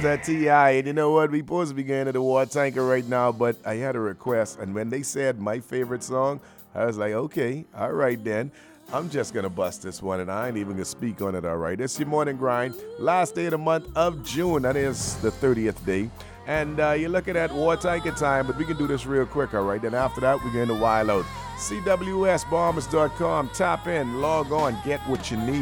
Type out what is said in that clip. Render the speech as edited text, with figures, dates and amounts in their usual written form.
Mr. T.I. And you know what? We supposed to be getting to the water tanker right now, but I had a request. And when they said my favorite song, I was like, okay, all right then. I'm just going to bust this one, and I ain't even going to speak on it, all right? It's your morning grind. Last day of the month of June. That is the 30th day. And you're looking at water tanker time, but we can do this real quick, all right? Then after that, we're going to wild out. CWSbombers.com. Tap in, log on, get what you need.